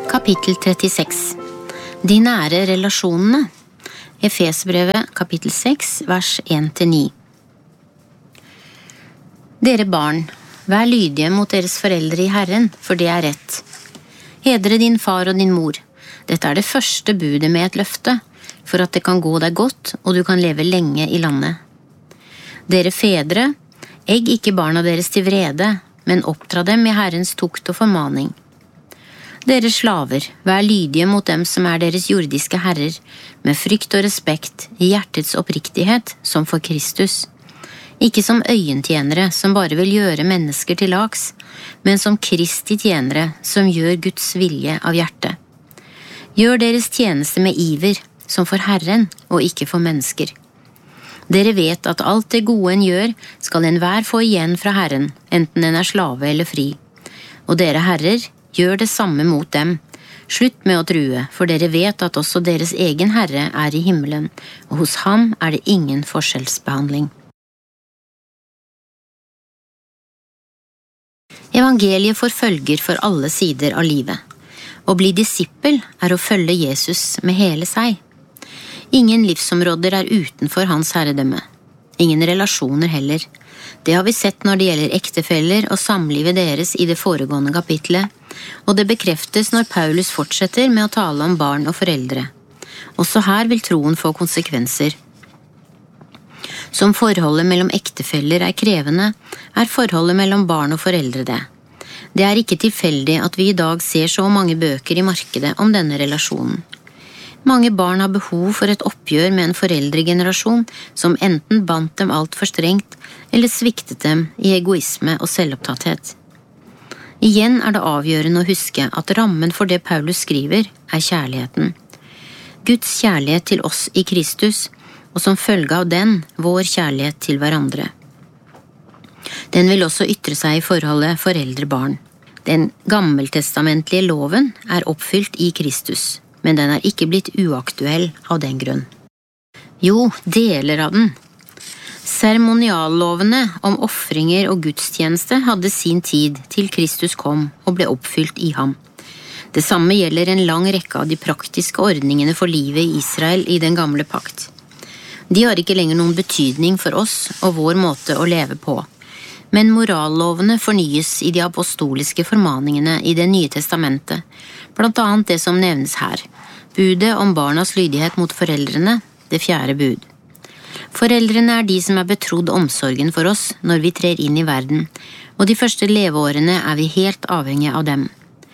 Kapittel 36. De nære relasjonene. Efesbrevet kapittel 6, vers 1-9. Dere barn, vær lydige mot deres foreldre i Herren, for det er rett. Hedre din far og din mor. Dette er det første budet med et løfte, for at det kan gå deg godt, og du kan leve lenge i landet. Dere fedre, egg ikke barna deres til vrede, men oppdra dem i Herrens tukt og formaning. Dere slaver, vær lydige mot dem som er deres jordiske herrer, med frykt og respekt, i hjertets oppriktighet, som for Kristus. Ikke som øyentjenere, som bare vil gjøre mennesker til lags, men som Kristi tjenere, som gjør Guds vilje av hjertet. Gjør deres tjeneste med iver, som for Herren, og ikke for mennesker. Dere vet at alt det gode en gjør, skal enhver få igjen fra Herren, enten en er slave eller fri. Og dere herrer, gjør det samme mot dem. Slutt med å true, for dere vet at også deres egen Herre er i himmelen, og hos ham er det ingen forskjellsbehandling. Evangeliet forfølger for alle sider av livet. Å bli disippel er å følge Jesus med hele seg. Ingen livsområder er utenfor hans herredømme. Ingen relasjoner heller. Det har vi sett når det gjelder ektefeller og samlivet deres i det foregående kapitlet, og det bekreftes når Paulus fortsetter med å tale om barn og foreldre. Også her vil troen få konsekvenser. Som forholdet mellom ektefeller er krevende, er forholdet mellom barn og foreldre det. Det er ikke tilfeldig at vi i dag ser så mange bøker i markedet om denne relasjonen. Mange barn har behov for et oppgjør med en foreldregenerasjon som enten bandt dem alt for strengt, eller sviktet dem i egoisme og selvopptatthet. Igjen er det avgjørende å huske at rammen for det Paulus skriver er kjærligheten. Guds kjærlighet til oss i Kristus, og som følge av den, vår kjærlighet til hverandre. Den vil også ytre seg i forholdet foreldre-barn. Den gammeltestamentlige loven er oppfylt i Kristus, men den er ikke blitt uaktuell av den grunn. Jo, deler av den. Seremoniallovene om offringer og gudstjeneste hadde sin tid til Kristus kom og ble oppfylt i ham. Det samme gjelder en lang rekke av de praktiske ordningene for livet i Israel i den gamle pakt. De har ikke lenger noen betydning for oss og vår måte å leve på. Men morallovene fornyes i de apostoliske formaningene i Det nye testamentet, blant annet det som nevnes her, budet om barnas lydighet mot foreldrene, det 4. bud. Foreldrene er de som er betrodd omsorgen for oss når vi trer inn i verden, og de første leveårene er vi helt avhengige av dem.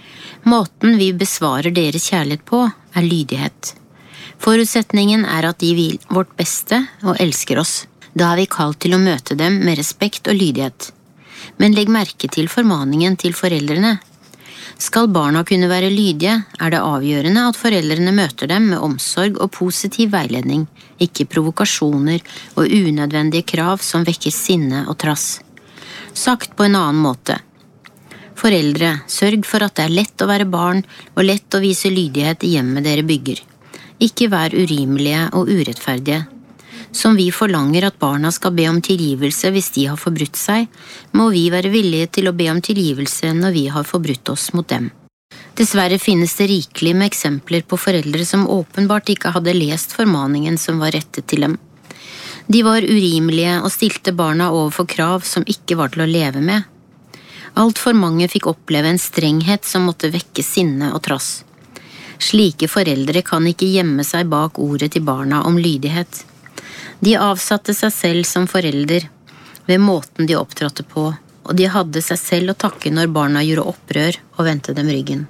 Måten vi besvarer deres kjærlighet på er lydighet. Forutsetningen er at de vil vårt beste og elsker oss. Da er vi kalt til å møte dem med respekt og lydighet. Men legg merke til formaningen til foreldrene. Skal barna kunne være lydige, er det avgjørende at foreldrene møter dem med omsorg og positiv veiledning, ikke provokasjoner og unødvendige krav som vekker sinne og trass. Sagt på en annen måte. Foreldre, sørg for at det er lett å være barn og lett å vise lydighet i hjemmet dere bygger. Ikke vær urimelige og urettferdige. Som vi forlanger at barna skal be om tilgivelse hvis de har forbrutt seg, må vi være villige til å be om tilgivelse når vi har forbrutt oss mot dem. Dessverre finnes det rikelig med eksempler på foreldre som åpenbart ikke hadde lest formaningen som var rettet til dem. De var urimelige og stilte barna overfor krav som ikke var til å leve med. Alt for mange fikk oppleve en strenghet som måtte vekke sinne og trass. Slike foreldre kan ikke gjemme seg bak ordet til barna om lydighet. De avsatte seg selv som forelder ved måten de opptrådte på, og de hadde seg selv å takke når barna gjorde opprør og vendte dem ryggen.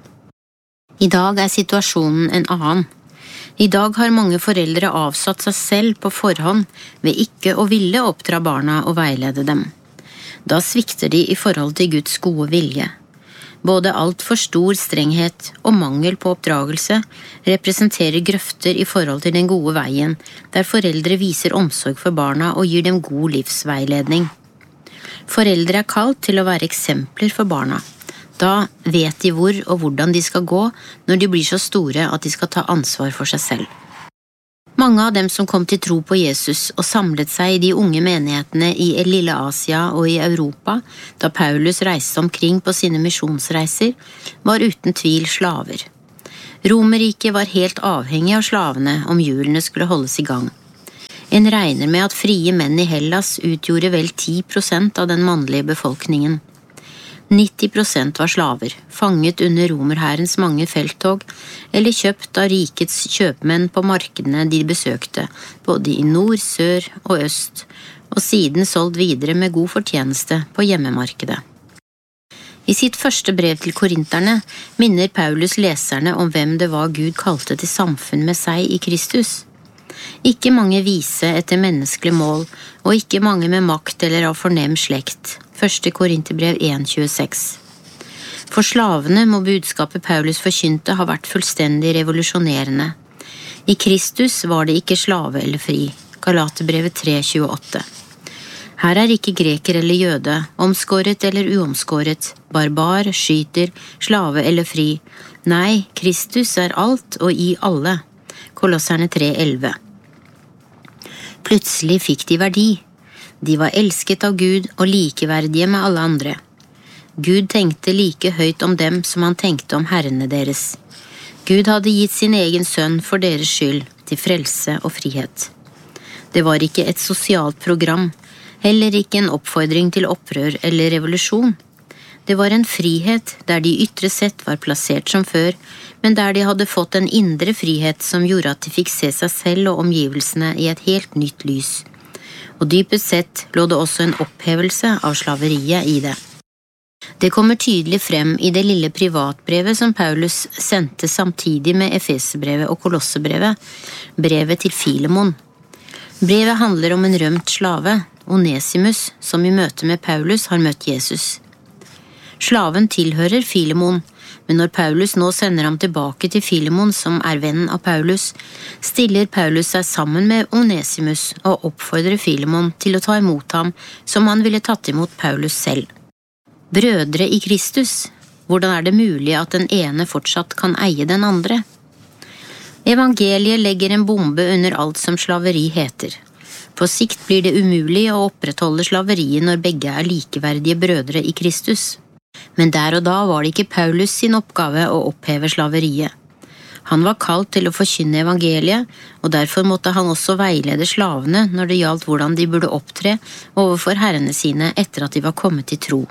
I dag er situasjonen en annen. I dag har mange foreldre avsatt seg selv på forhånd ved ikke å ville oppdra barna og veilede dem. Da svikter de i forhold til Guds gode vilje. Både alt for stor strenghet og mangel på oppdragelse representerer grøfter i forhold til den gode veien, der foreldre viser omsorg for barna og gir dem god livsveiledning. Foreldre er kalt til å være eksempler for barna. Da vet de hvor og hvordan de skal gå når de blir så store at de skal ta ansvar for seg selv. Mange av dem som kom til tro på Jesus og samlet seg i de unge menighetene i lille Asia og i Europa, da Paulus reiste omkring på sine misjonsreiser, var uten tvil slaver. Romerriket var helt avhengig av slavene om hjulene skulle holdes i gang. En regner med at frie menn i Hellas utgjorde vel 10% av den mannlige befolkningen. 90% var slaver, fanget under romerhærens mange felttog, eller kjøpt av rikets kjøpmenn på markedene de besøkte, både i nord, sør og øst, og siden solgt videre med god fortjeneste på hjemmemarkedet. I sitt første brev til korinterne minner Paulus leserne om hvem det var Gud kalte til samfunn med seg i Kristus. Ikke mange vise etter menneskelig mål, og ikke mange med makt eller av fornem slekt. 1. Korinterbrev 1,26. For slavene må budskapet Paulus forkynte ha vært fullstendig revolusjonerende. I Kristus var det ikke slave eller fri. Galaterbrevet 3,28. Her er ikke greker eller jøde, omskåret eller uomskåret, barbar, skyter, slave eller fri. Nei, Kristus er alt og i alle. Kolosserne 3,11. Plutselig fikk de verdi. De var elsket av Gud og likeverdige med alle andre. Gud tenkte like høyt om dem som han tenkte om herrene deres. Gud hadde gitt sin egen sønn for deres skyld, til frelse og frihet. Det var ikke et sosialt program, heller ikke en oppfordring til opprør eller revolusjon. Det var en frihet der de ytre sett var plassert som før, men der de hadde fått en indre frihet som gjorde at de fikk se seg selv og omgivelsene i et helt nytt lys. Og dypest sett lå det også en opphevelse av slaveriet i det. Det kommer tydelig frem i det lille privatbrevet som Paulus sendte samtidig med Efesebrevet og Kolossebrevet, brevet til Filemon. Brevet handler om en rømt slave, Onesimus, som i møte med Paulus har møtt Jesus. Slaven tilhører Filemon, men når Paulus nå sender ham tilbake til Filemon, som er vennen av Paulus, stiller Paulus seg sammen med Onesimus og oppfordrer Filemon til å ta imot ham som han ville tatt imot Paulus selv. Brødre i Kristus, hvordan er det mulig at den ene fortsatt kan eie den andre? Evangeliet legger en bombe under alt som slaveri heter. På sikt blir det umulig å opprettholde slaveriet når begge er likeverdige brødre i Kristus. Men der og da var det ikke Paulus sin oppgave å oppheve slaveriet. Han var kalt til å forkynne evangeliet, og derfor måtte han også veilede slavene når det gjaldt hvordan de burde opptre overfor herrene sine etter at de var kommet til tro.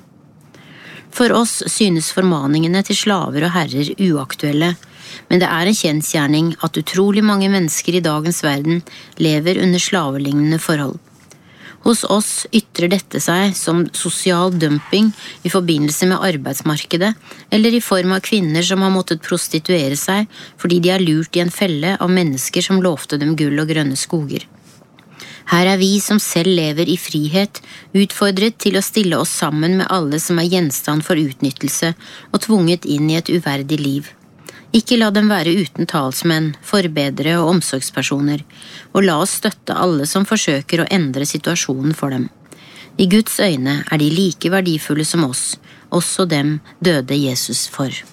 For oss synes formaningene til slaver og herrer uaktuelle, men det er en kjensgjerning at utrolig mange mennesker i dagens verden lever under slavelignende forhold. Hos oss ytrer dette seg som sosial dumping i forbindelse med arbeidsmarkedet, eller i form av kvinner som har måttet prostituere seg fordi de er lurt i en felle av mennesker som lovte dem gull og grønne skoger. Her er vi som selv lever i frihet, utfordret til å stille oss sammen med alle som er gjenstand for utnyttelse og tvunget inn i et uverdig liv. Ikke la dem være uten talsmenn, forbedere og omsorgspersoner, og la oss støtte alle som forsøker å endre situasjonen for dem. I Guds øyne er de like verdifulle som oss, også dem døde Jesus for.